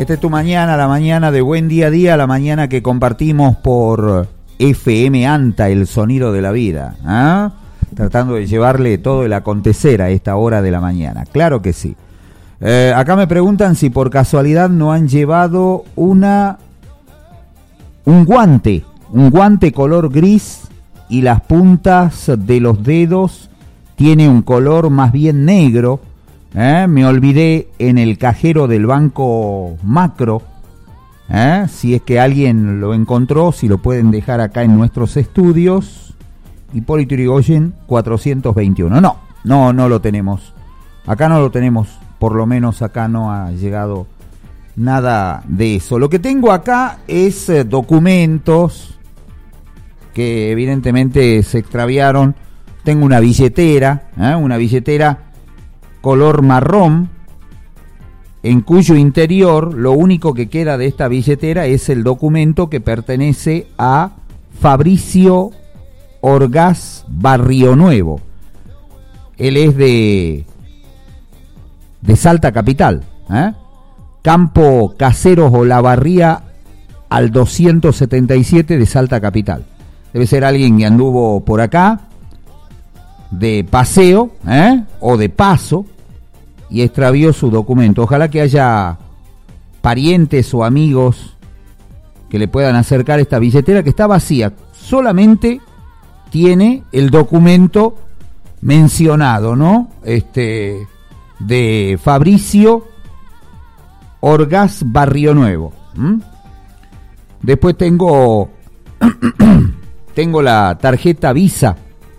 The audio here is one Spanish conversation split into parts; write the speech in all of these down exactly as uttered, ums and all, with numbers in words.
Esta es tu mañana, la mañana de Buen Día a Día, la mañana que compartimos por F M ANTA, el sonido de la vida, ¿ah? Tratando de llevarle todo el acontecer a esta hora de la mañana, claro que sí. Eh, acá me preguntan si por casualidad no han llevado una un guante, un guante color gris y las puntas de los dedos tiene un color más bien negro. ¿Eh? Me olvidé en el cajero del banco Macro. ¿Eh? Si es que alguien lo encontró, si lo pueden dejar acá en nuestros estudios. Hipólito Yrigoyen cuatrocientos veintiuno. No, no, no lo tenemos. Acá no lo tenemos. Por lo menos acá no ha llegado nada de eso. Lo que tengo acá es eh, documentos que evidentemente se extraviaron. Tengo una billetera, ¿eh? una billetera color marrón, en cuyo interior lo único que queda de esta billetera es el documento que pertenece a Fabricio Orgaz Barrionuevo. Él es de de Salta Capital, ¿eh? Campo Caseros Olavarría al doscientos setenta y siete de Salta Capital. Debe ser alguien que anduvo por acá de paseo, ¿eh? o de paso, y extravió su documento. Ojalá que haya parientes o amigos que le puedan acercar esta billetera que está vacía. Solamente tiene el documento mencionado, ¿no? Este, de Fabricio Orgaz Barrionuevo. ¿Mm? Después tengo tengo la tarjeta Visa,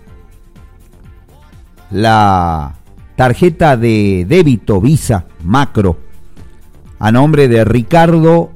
la tarjeta de débito Visa Macro a nombre de Ricardo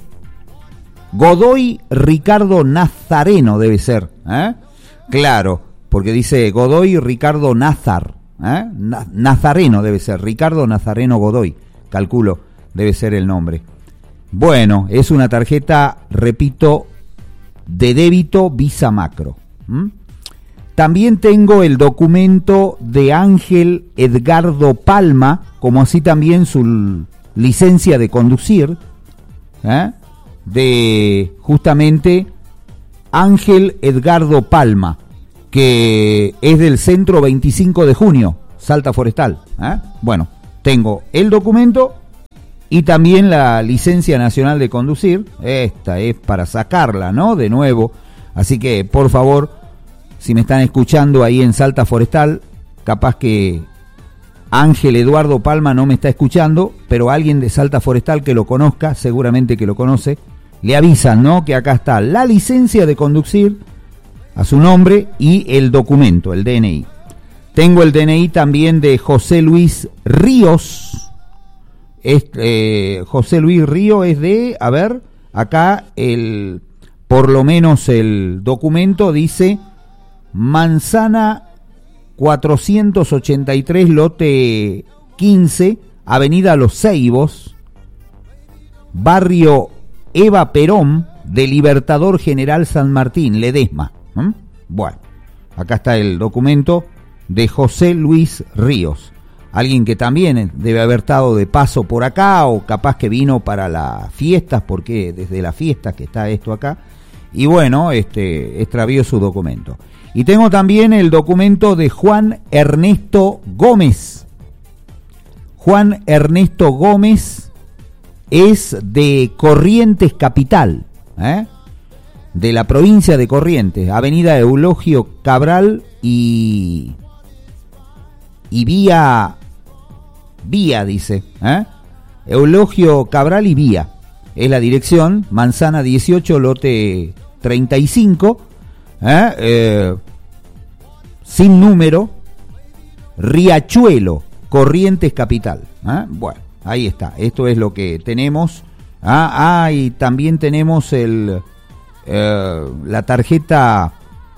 Godoy Ricardo Nazareno, debe ser, ¿eh? Claro, porque dice Godoy Ricardo Nazar, ¿eh? Na- Nazareno debe ser, Ricardo Nazareno Godoy, calculo, debe ser el nombre. Bueno, es una tarjeta, repito, de débito Visa Macro. ¿Mm? También tengo el documento de Ángel Edgardo Palma, como así también su licencia de conducir, ¿eh? de justamente Ángel Edgardo Palma, que es del Centro veinticinco de junio, Salta Forestal. ¿eh? Bueno, tengo el documento y también la licencia nacional de conducir. Esta es para sacarla, ¿no? De nuevo. Así que, por favor, si me están escuchando ahí en Salta Forestal, capaz que Ángel Eduardo Palma no me está escuchando, pero alguien de Salta Forestal que lo conozca, seguramente que lo conoce, le avisan, ¿no? Que acá está la licencia de conducir a su nombre y el documento, el D N I. Tengo el D N I también de José Luis Ríos. Este, eh, José Luis Ríos es de, a ver, acá el, por lo menos el documento dice Manzana cuatrocientos ochenta y tres, lote quince, Avenida Los Ceibos, barrio Eva Perón, de Libertador General San Martín, Ledesma. ¿Mm? Bueno, acá está el documento de José Luis Ríos, alguien que también debe haber estado de paso por acá, o capaz que vino para las fiestas, porque desde las fiestas que está esto acá, y bueno, este extravió su documento. Y tengo también el documento de Juan Ernesto Gómez. Juan Ernesto Gómez es de Corrientes Capital, ¿eh? de la provincia de Corrientes, Avenida Eulogio Cabral y y vía vía dice, ¿eh? Eulogio Cabral y vía es la dirección, Manzana dieciocho, lote treinta y cinco, ¿eh? Eh, sin número, Riachuelo, Corrientes Capital. ¿eh? Bueno, ahí está, esto es lo que tenemos. Ah, ah y también tenemos el eh, la tarjeta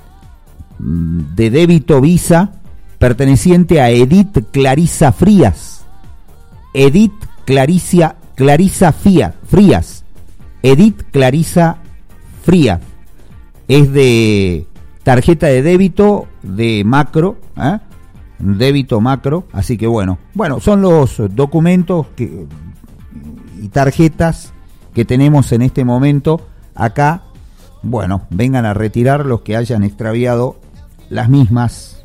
de débito Visa perteneciente a Edith Clarisa Frías. Edith Clarisa, Clarisa Fía, Frías. Edith Clarisa Frías. Es de tarjeta de débito de Macro, ¿eh? Débito Macro, así que bueno, bueno, son los documentos que, y tarjetas que tenemos en este momento acá, bueno, vengan a retirar los que hayan extraviado las mismas